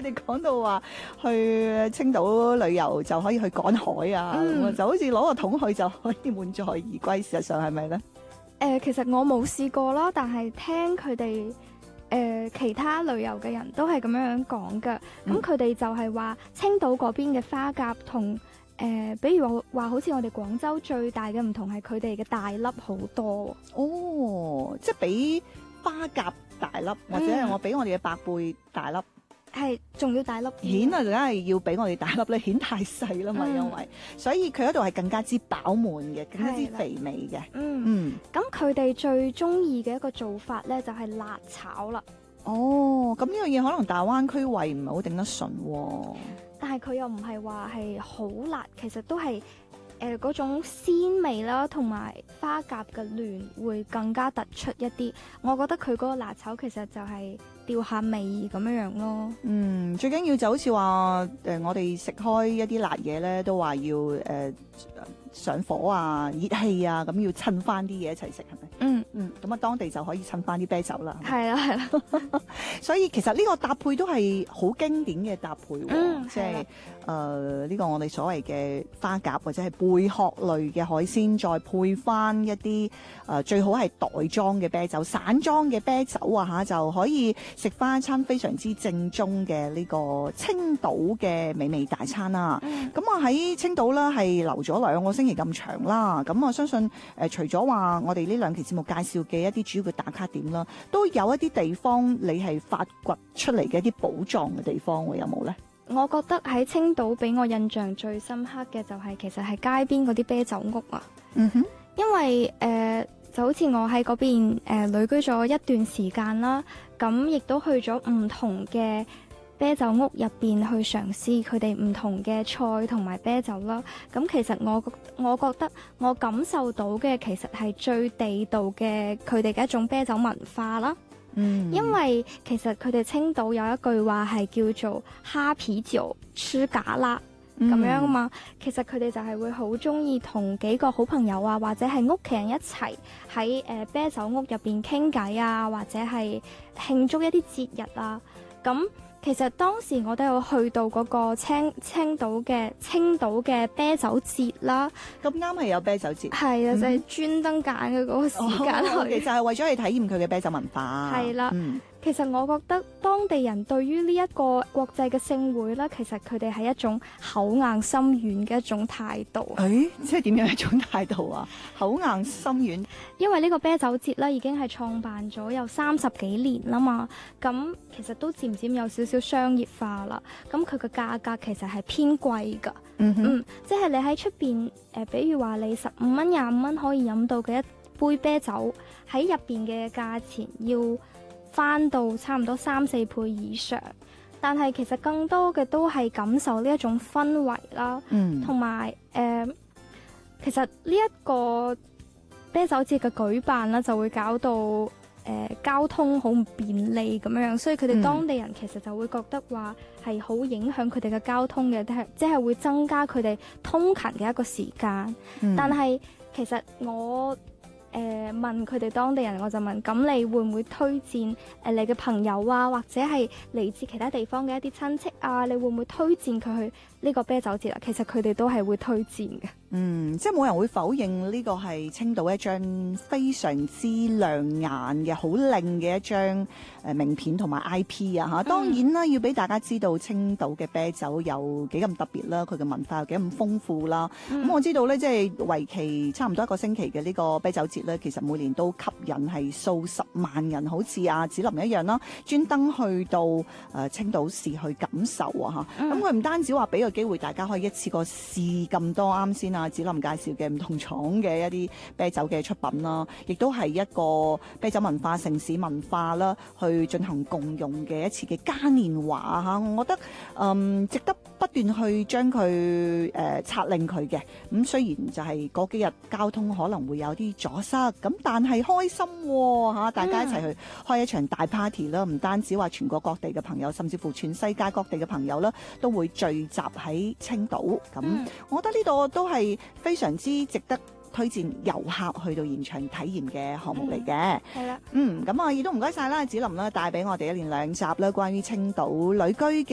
哋講到話去青島旅遊就可以去趕海啊，就好似攞個桶去就可以滿載而歸，事實上係咪咧？ 其實我冇試過啦，但係聽佢哋其他旅遊嘅人都係咁樣講㗎。咁佢哋就係話青島嗰邊嘅花甲同比如話好似我哋廣州最大嘅唔同係佢哋嘅大粒好多。 哦，即係比花甲大粒，或者係我比我哋嘅白貝大粒。 係仲要大粒啲， 蜆啊，梗係要比我哋大粒咧，蜆太細啦嘛，因為所以佢嗰度係更加之飽滿嘅，更加之肥美嘅。 咁佢哋最中意嘅一個做法咧，就係辣炒啦。 哦，咁呢樣嘢可能大灣區胃唔係好頂得順喎。 但係佢又唔係話係好辣，其實都係嗰種鮮味啦，同埋花甲嘅嫩會更加突出一啲。我覺得佢嗰個辣炒其實就係調下味咁樣樣咯。 最緊要就好似話我哋食開一啲辣嘢咧，都話要上火啊、熱氣啊，咁要襯翻啲嘢一齊食，係咪？咁啊，當地就可以襯翻啲啤酒啦。 係啦。 所以其實呢個搭配都係好經典嘅搭配喎，即係呢個我哋所謂嘅花甲或者係貝殼類嘅海鮮，再配翻一啲最好係袋裝嘅啤酒、散裝嘅啤酒啊就可以食翻一餐非常之正宗嘅呢個青島嘅美味大餐啦。咁我喺青島啦係留咗2個星期咁長啦，咁我相信除咗話我哋呢2期節目介紹嘅一啲主要嘅打卡點啦，都有一啲地方你係發掘出嚟嘅一啲寶藏嘅地方喎，有冇呢？ 我覺得喺青島俾我印象最深刻嘅就係其實係街邊嗰啲啤酒屋啊。因為就好似我喺嗰邊旅居咗一段時間啦，咁亦都去咗唔同嘅啤酒屋入邊去嘗試佢哋唔同嘅菜同埋啤酒啦。咁其實我覺得我感受到嘅其實係最地道嘅佢哋嘅一種啤酒文化啦。因為其實佢哋青島有一句話係叫做哈啤酒吃嘎啦咁樣啊嘛。其實佢哋就係會好中意同幾個好朋友啊，或者係屋企人一齊喺啤酒屋入邊傾偈啊，或者係慶祝一啲節日啊。咁其實當時我都有去到嗰個青島嘅啤酒節啦。 咁啱係有啤酒節， 係啊，就係專登揀嘅嗰個時間去， 就係為咗去體驗佢嘅啤酒文化。 係啦。其實我覺得當地人對於呢一個國際嘅盛會啦，其實佢哋係一種口硬心軟嘅一種態度。 即係點樣一種態度啊？口硬心軟。 因為呢個啤酒節啦，已經係創辦咗有30幾年啦嘛，咁其實都漸漸有少少商業化啦。咁佢嘅價格其實係偏貴㗎。即係你喺出邊比如話你15蚊、25蚊可以飲到嘅一杯啤酒，喺入邊嘅價錢要翻到差唔多3-4倍以上，但係其實更多嘅都係感受呢一種氛圍啦，同埋其實呢一個啤酒節嘅舉辦啦，就會搞到交通好唔便利咁樣，所以佢哋當地人其實就會覺得話係好影響佢哋嘅交通嘅，即係會增加佢哋通勤嘅一個時間。但係其實我問佢哋當地人，我就問咁你會唔會推薦你嘅朋友啊，或者係嚟自其他地方嘅一啲親戚啊，你會唔會推薦佢去呢個啤酒節啊？其實佢哋都係會推薦嘅。即係冇人會否認呢個係青島一張非常之亮眼嘅好靚嘅一張名片同埋 IP 啊嚇。當然啦，要俾大家知道青島嘅啤酒有幾咁特別啦，佢嘅文化有幾咁豐富啦。咁我知道咧，即係為期差唔多1個星期嘅呢個啤酒節咧，其實每年都吸引係數十萬人，好似阿子琳一樣啦，專登去到青島市去感受啊嚇。咁佢唔單止話俾個機會大家可以一次過試咁多啱先啊子琳介紹嘅唔同廠嘅一啲啤酒嘅出品啦，亦都係一個啤酒文化、城市文化啦，去進行共用嘅一次嘅嘉年華嚇。我覺得值得不斷去將佢策令佢嘅。咁雖然就係嗰幾日交通可能會有啲阻塞，咁但係開心嚇，大家一齊去開一場大 party 啦。唔單止話全國各地嘅朋友，甚至乎全世界各地嘅朋友啦，都會聚集喺青島。咁我覺得呢度都係非常之值得推薦遊客去到現場體驗嘅項目嚟嘅。 係啦。 咁啊，亦都唔該晒啦，子琳啦，帶俾我哋1連2集啦，關於青島旅居嘅